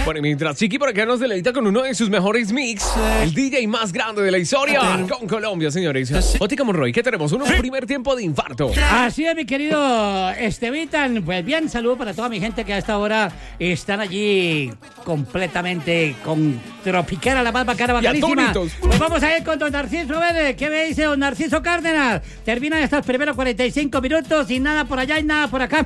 Bueno, mientras Chiqui por acá nos deleita con uno de sus mejores mix, el DJ más grande de la historia con Colombia, señores. Ótica Monroy, ¿qué tenemos? Un primer tiempo de infarto. Así es, mi querido Estevitan. Pues bien, saludo para toda mi gente que a esta hora están allí completamente con Tropiquera, la más bacana, bacanísima. Pues vamos a ir con don Narciso Vélez. ¿Qué me dice don Narciso Cárdenas? Terminan estos primeros 45 minutos y nada por allá y nada por acá.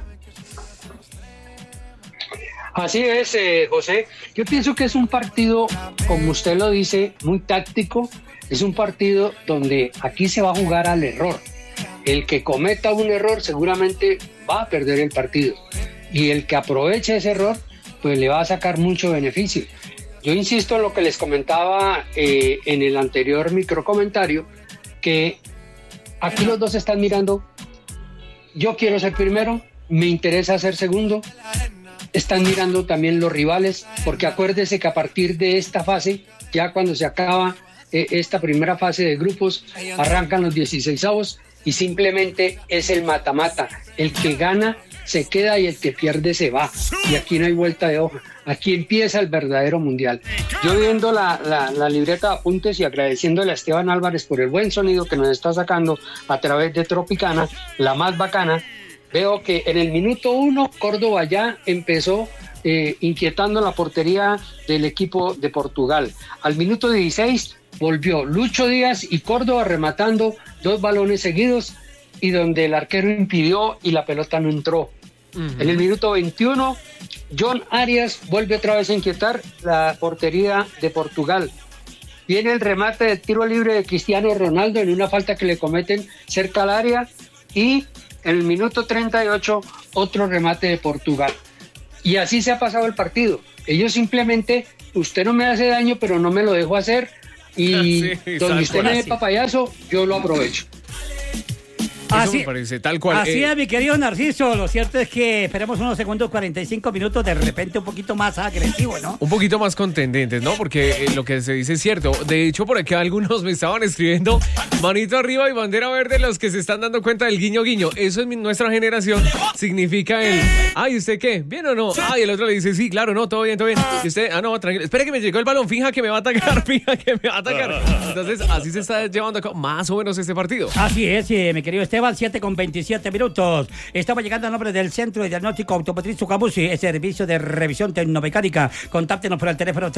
Así es, José. Yo pienso que es un partido, como usted lo dice, muy táctico. Es un partido donde aquí se va a jugar al error. El que cometa un error seguramente va a perder el partido. Y el que aproveche ese error, pues le va a sacar mucho beneficio. Yo insisto en lo que les comentaba en el anterior microcomentario, que aquí los dos están mirando. Yo quiero ser primero, me interesa ser segundo. Están mirando también los rivales, porque acuérdese que a partir de esta fase, ya cuando se acaba esta primera fase de grupos, arrancan los 16avos y simplemente es el mata-mata. El que gana se queda y el que pierde se va. Y aquí no hay vuelta de hoja. Aquí empieza el verdadero mundial. Yo viendo la libreta de apuntes y agradeciéndole a Esteban Álvarez por el buen sonido que nos está sacando a través de Tropicana, la más bacana, veo que en el minuto 1 Córdoba ya empezó inquietando la portería del equipo de Portugal. Al minuto 16 volvió Lucho Díaz y Córdoba rematando 2 balones seguidos y donde el arquero impidió y la pelota no entró. En el minuto 21 John Arias vuelve otra vez a inquietar la portería de Portugal. Viene el remate de tiro libre de Cristiano Ronaldo en una falta que le cometen cerca al área y en el minuto 38, otro remate de Portugal. Y así se ha pasado el partido. Ellos simplemente, usted no me hace daño, pero no me lo dejo hacer. Y sí, donde usted me dé papayazo, yo lo aprovecho. Así me parece, tal cual. Así es, mi querido Narciso. Lo cierto es que esperemos unos segundos, 45 minutos, de repente un poquito más agresivo, ¿no? Un poquito más contendentes, ¿no? Porque lo que se dice es cierto. De hecho, por acá algunos me estaban escribiendo manito arriba y bandera verde, los que se están dando cuenta del guiño guiño. Eso en nuestra generación significa el ay, ¿usted qué? ¿Bien o no? Ay, el otro le dice, sí, claro, no, todo bien, todo bien. Y usted, no, tranquilo, espere que me llegó el balón, fija que me va a atacar, fija que me va a atacar. Entonces, así se está llevando a cabo más o menos este partido. Así es, mi querido Esteban, 7:27 minutos. Estamos llegando al nombre del Centro de Diagnóstico Automotriz Sucamusi, el servicio de revisión tecnomecánica. Contáctenos por el teléfono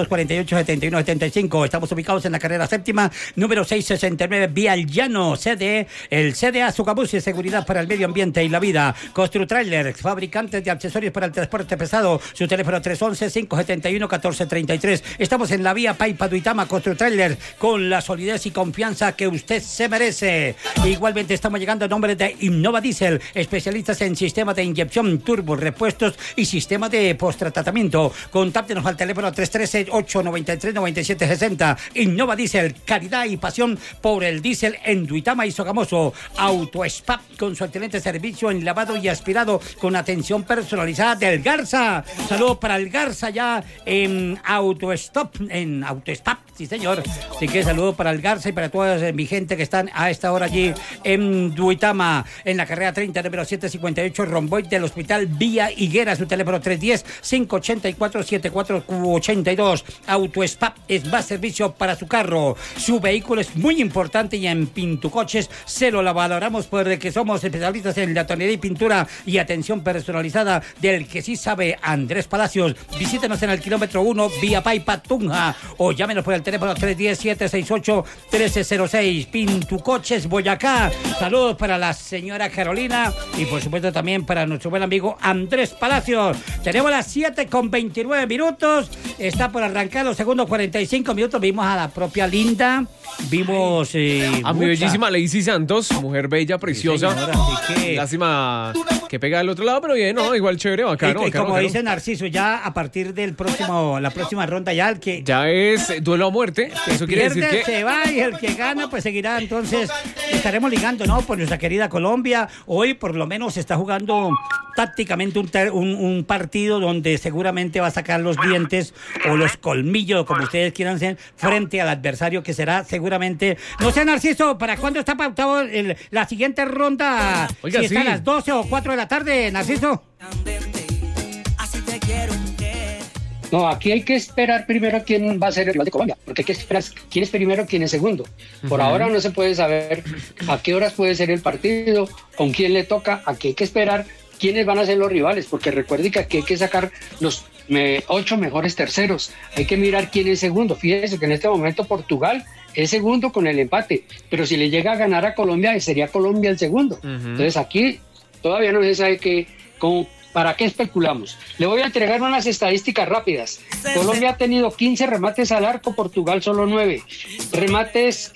310-248-7175. Estamos ubicados en la carrera séptima, número 669, Vía El Llano, CDE, el CDA Sucamusi, seguridad para el medio ambiente y la vida. Construtrailer, fabricantes de accesorios para el transporte pesado. Su teléfono 311-571-1433. Estamos en la vía Paipa Duitama. Construtrailer, con la solidez y confianza que usted se merece. Igualmente estamos llegando a nombre de Innova Diesel, especialistas en sistemas de inyección, turbo, repuestos y sistemas de post-tratamiento. Contáctenos al teléfono 313-893-9760. Innova Diesel, calidad y pasión por el diésel en Duitama y Sogamoso. Autospa, con su excelente servicio en lavado y aspirado con atención personalizada del Garza. Saludos para el Garza ya en Autostop, en Autospa, sí señor. Así que saludos para el Garza y para toda mi gente que están a esta hora allí en Duitama, en la carrera 30, número 758, Romboy del Hospital Vía Higuera. Su teléfono 310-584-7482. Autospa es más servicio para su carro. Su vehículo es muy importante y en Pintucoches se lo valoramos porque somos especialistas en la tonería y pintura y atención personalizada del que sí sabe, Andrés Palacios. Visítenos en el kilómetro 1, Vía Paipa, Tunja, o llámenos por el teléfono 310-768-1306. Pintucoches, Boyacá. Saludos para la señora Carolina y por supuesto también para nuestro buen amigo Andrés Palacios. Tenemos las 7:29 minutos. Está por arrancar los segundos 45 minutos. Vimos a la propia Linda. Vimos a mi bellísima Lacey Santos, mujer bella, preciosa. Sí, señora, que... Lástima que pega al otro lado, pero bien, no, igual chévere, bacano. Y como dice Narciso, ya a partir del la próxima ronda ya el que... Ya es duelo a muerte. Eso quiere decir que... se va y el que gana pues seguirá. Entonces estaremos ligando, ¿no? Por nuestra querida Colombia. Hoy por lo menos se está jugando tácticamente un partido donde seguramente va a sacar los dientes o los colmillos, como ustedes quieran ser, frente al adversario que será seguramente... No sé, Narciso, ¿para cuándo está pautado la siguiente ronda? Oiga, si está sí. a las 12 o 4 de la tarde, Narciso. No, aquí hay que esperar primero quién va a ser el rival de Colombia, porque hay que esperar quién es primero, quién es segundo. Por ahora no se puede saber a qué horas puede ser el partido, con quién le toca. Aquí hay que esperar quiénes van a ser los rivales, porque recuerde que aquí hay que sacar los 8 mejores terceros. Hay que mirar quién es segundo. Fíjese que en este momento Portugal es segundo con el empate, pero si le llega a ganar a Colombia, sería Colombia el segundo. Entonces aquí todavía no se sabe ¿para qué especulamos? Le voy a entregar unas estadísticas rápidas. Colombia ha tenido 15 remates al arco, Portugal solo 9. Remates,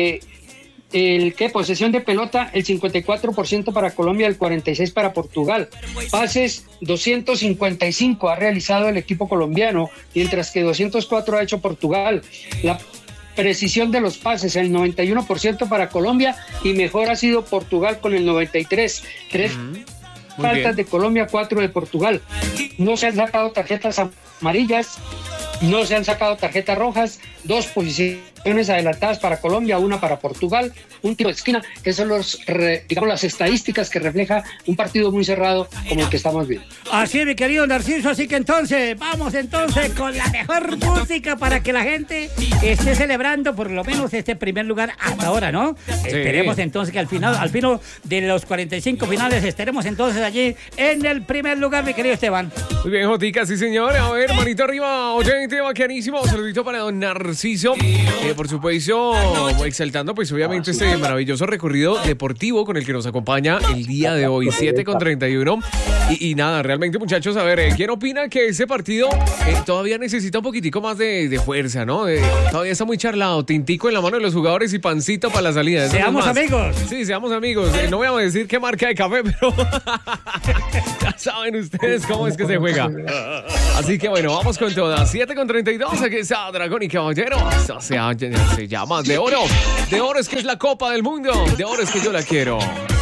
posesión de pelota, el 54% para Colombia, el 46% para Portugal. Pases, 255 ha realizado el equipo colombiano, mientras que 204 ha hecho Portugal. La precisión de los pases, el 91% para Colombia, y mejor ha sido Portugal con el 93%. Faltas de Colombia, 4 de Portugal. No se han sacado tarjetas amarillas, no se han sacado tarjetas rojas, 2 posiciones adelantadas para Colombia, 1 para Portugal, un tiro de esquina. Esas son las estadísticas que refleja un partido muy cerrado como el que estamos viendo. Así es, mi querido Narciso, así que entonces, vamos entonces con la mejor música para que la gente esté celebrando por lo menos este primer lugar hasta ahora, ¿no? Sí. Esperemos entonces que al final de los 45 finales estaremos entonces allí en el primer lugar, mi querido Esteban. Muy bien, Jotica, sí señor. A ver, manito arriba, oyente, bacanísimo. Un saludito para don Narciso. Por supuesto, exaltando pues obviamente este maravilloso recorrido deportivo con el que nos acompaña el día de hoy, 7:31. Y nada, realmente muchachos, a ver, ¿quién opina que ese partido todavía necesita un poquitico más de fuerza, ¿no? Todavía está muy charlado, tintico en la mano de los jugadores y pancito para la salida. Seamos amigos. Sí, seamos amigos. No voy a decir qué marca de café, pero ya saben ustedes cómo es que se juega. Así que bueno, vamos con todas. 7:32, aquí está Dragón y Caballero. Esto se llama De Oro. De Oro es que es la Copa del Mundo. De Oro es que yo la quiero.